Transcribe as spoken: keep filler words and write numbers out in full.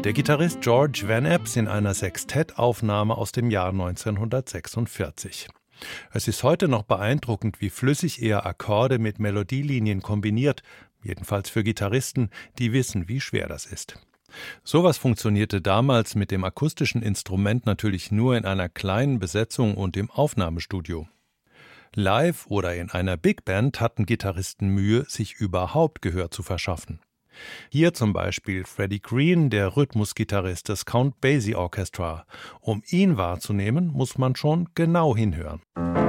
Der Gitarrist George Van Eps in einer Sextettaufnahme aus dem Jahr neunzehnhundertsechsundvierzig. Es ist heute noch beeindruckend, wie flüssig er Akkorde mit Melodielinien kombiniert, jedenfalls für Gitarristen, die wissen, wie schwer das ist. Sowas funktionierte damals mit dem akustischen Instrument natürlich nur in einer kleinen Besetzung und im Aufnahmestudio. Live oder in einer Big Band hatten Gitarristen Mühe, sich überhaupt Gehör zu verschaffen. Hier zum Beispiel Freddie Green, der Rhythmusgitarrist des Count Basie Orchestra. Um ihn wahrzunehmen, muss man schon genau hinhören.